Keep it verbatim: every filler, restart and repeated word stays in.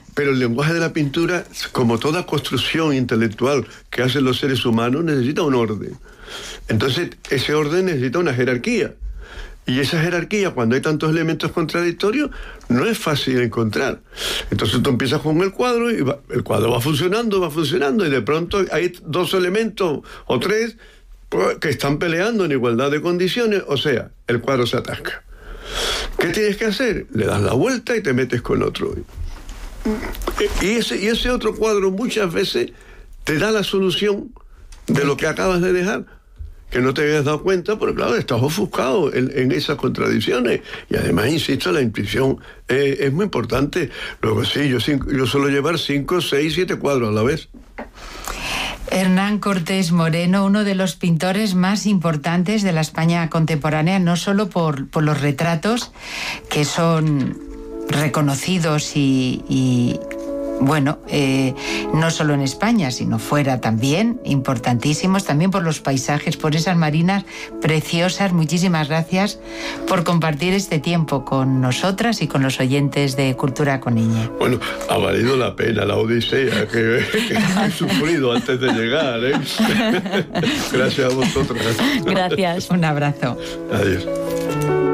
pero el lenguaje de la pintura, como toda construcción intelectual que hacen los seres humanos, necesita un orden. Entonces, ese orden necesita una jerarquía. Y esa jerarquía, cuando hay tantos elementos contradictorios, no es fácil de encontrar. Entonces tú empiezas con el cuadro y va, el cuadro va funcionando, va funcionando, y de pronto hay dos elementos o tres que están peleando en igualdad de condiciones, o sea, el cuadro se atasca. ¿Qué tienes que hacer? Le das la vuelta y te metes con otro. Y ese, y ese otro cuadro muchas veces te da la solución de lo que acabas de dejar, que no te habías dado cuenta, porque claro, estás ofuscado en, en esas contradicciones. Y además, insisto, la intuición eh, es muy importante. Luego sí, yo, yo suelo llevar cinco, seis, siete cuadros a la vez. Hernán Cortés Moreno, uno de los pintores más importantes de la España contemporánea, no solo por, por los retratos, que son reconocidos y... y bueno, eh, no solo en España, sino fuera también, importantísimos, también por los paisajes, por esas marinas preciosas. Muchísimas gracias por compartir este tiempo con nosotras y con los oyentes de Cultura con Iñe. Bueno, ha valido la pena la odisea que, que he sufrido antes de llegar, ¿eh? Gracias a vosotras. Gracias. Un abrazo. Adiós.